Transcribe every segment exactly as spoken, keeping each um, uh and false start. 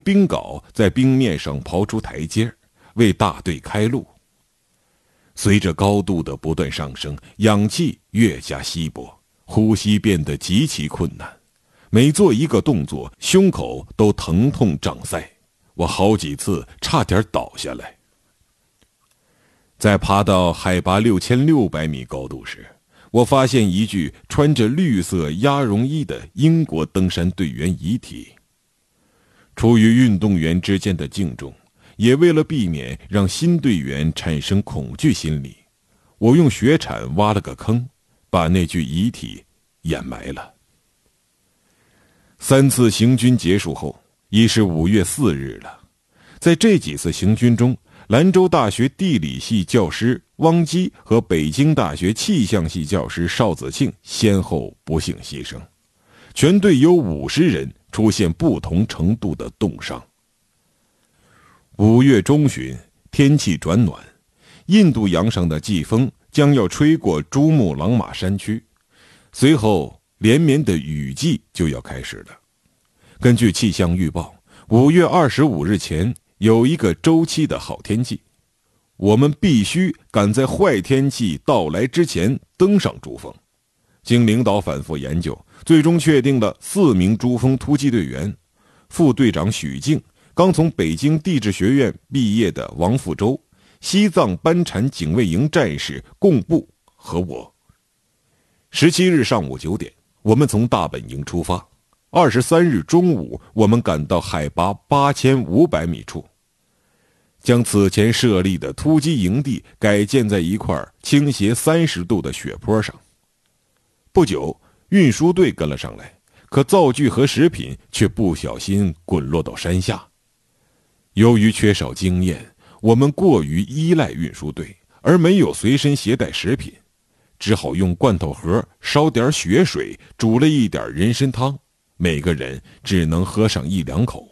冰镐在冰面上刨出台阶，为大队开路。随着高度的不断上升，氧气越加稀薄，呼吸变得极其困难。每做一个动作，胸口都疼痛胀塞，我好几次差点倒下来。在爬到海拔六千六百米高度时，我发现一具穿着绿色鸭绒衣的英国登山队员遗体。出于运动员之间的敬重，也为了避免让新队员产生恐惧心理，我用雪铲挖了个坑，把那具遗体掩埋了。三次行军结束后，已是五月四日了。在这几次行军中，兰州大学地理系教师汪基和北京大学气象系教师邵子庆先后不幸牺牲，全队有五十人出现不同程度的冻伤。五月中旬，天气转暖，印度洋上的季风将要吹过珠穆朗玛山区，随后连绵的雨季就要开始了。根据气象预报，五月二十五日前有一个周期的好天气，我们必须赶在坏天气到来之前登上珠峰。经领导反复研究，最终确定了四名珠峰突击队员：副队长许静，刚从北京地质学院毕业的王富洲，西藏班禅警卫营战士贡布和我。十七日上午九点，我们从大本营出发。二十三日中午，我们赶到海拔八千五百米处，将此前设立的突击营地改建在一块倾斜三十度的雪坡上。不久，运输队跟了上来，可灶具和食品却不小心滚落到山下。由于缺少经验，我们过于依赖运输队，而没有随身携带食品，只好用罐头盒烧点雪水，煮了一点人参汤，每个人只能喝上一两口。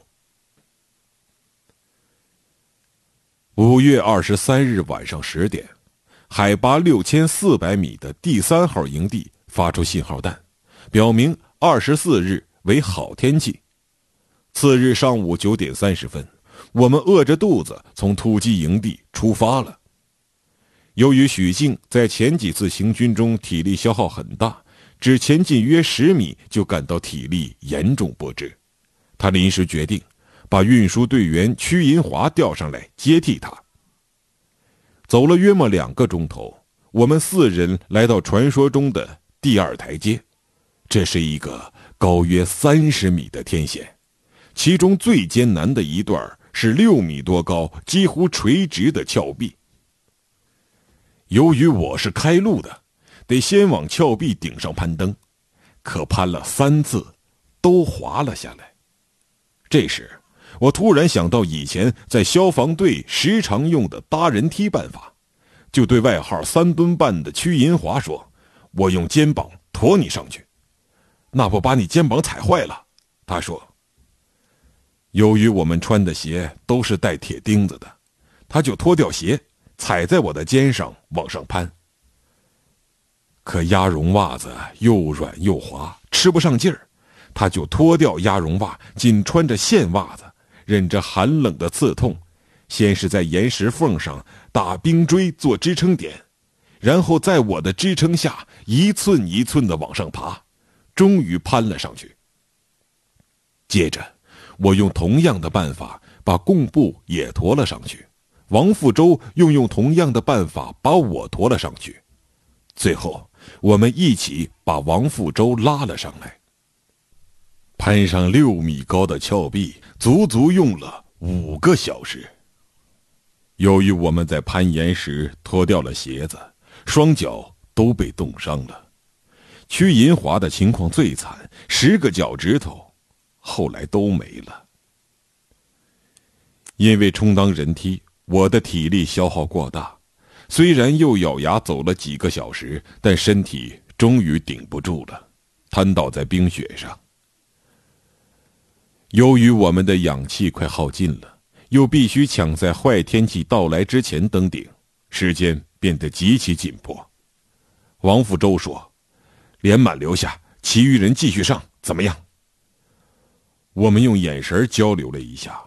五月二十三日晚上十点，海拔六千四百米的第三号营地发出信号弹，表明二十四日为好天气。次日上午九点三十分，我们饿着肚子从突击营地出发了。由于许静在前几次行军中体力消耗很大，只前进约十米就感到体力严重不支，他临时决定把运输队员屈银华调上来接替他。走了约莫两个钟头，我们四人来到传说中的第二台阶，这是一个高约三十米的天险，其中最艰难的一段是六米多高、几乎垂直的峭壁。由于我是开路的，得先往峭壁顶上攀登，可攀了三次，都滑了下来。这时，我突然想到以前在消防队时常用的搭人梯办法，就对外号三吨半的屈银华说：“我用肩膀驮你上去。”“那不把你肩膀踩坏了？”他说。由于我们穿的鞋都是带铁钉子的，他就脱掉鞋，踩在我的肩上往上攀。可鸭绒袜子又软又滑，吃不上劲儿，他就脱掉鸭绒袜，仅穿着线袜子，忍着寒冷的刺痛，先是在岩石缝上打冰锥做支撑点，然后在我的支撑下一寸一寸地往上爬，终于攀了上去。接着我用同样的办法把贡布也驮了上去，王富洲又用同样的办法把我驮了上去，最后我们一起把王富洲拉了上来。攀上六米高的峭壁足足用了五个小时。由于我们在攀岩时脱掉了鞋子，双脚都被冻伤了。屈银华的情况最惨，十个脚趾头后来都没了。因为充当人梯，我的体力消耗过大，虽然又咬牙走了几个小时，但身体终于顶不住了，瘫倒在冰雪上。由于我们的氧气快耗尽了，又必须抢在坏天气到来之前登顶，时间变得极其紧迫。王富洲说：“连满留下，其余人继续上，怎么样？” 我们用眼神交流了一下，